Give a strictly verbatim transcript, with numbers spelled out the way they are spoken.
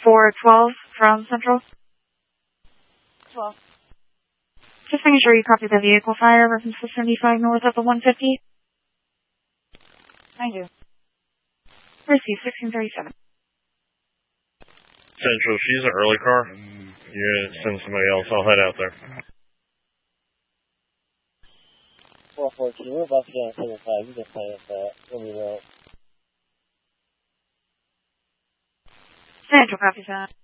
four twelve from Central. twelve. Just making sure you copy the vehicle fire, reference to seventy-five north of the one fifty. I do. Receive sixteen thirty-seven. Central, she's an early car. You're going to send somebody else. I'll head out there. four fourteen, we're about to get on seventy-five. You can play with that. Let me know. Central copies that.